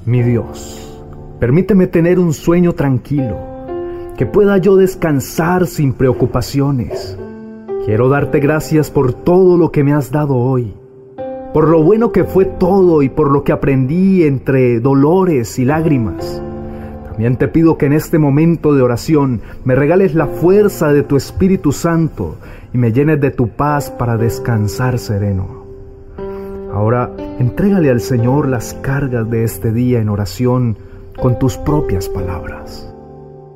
Mi Dios, permíteme tener un sueño tranquilo, que pueda yo descansar sin preocupaciones. Quiero darte gracias por todo lo que me has dado hoy, por lo bueno que fue todo y por lo que aprendí entre dolores y lágrimas. También te pido que en este momento de oración me regales la fuerza de tu Espíritu Santo y me llenes de tu paz para descansar sereno. Ahora, entrégale al Señor las cargas de este día en oración con tus propias palabras.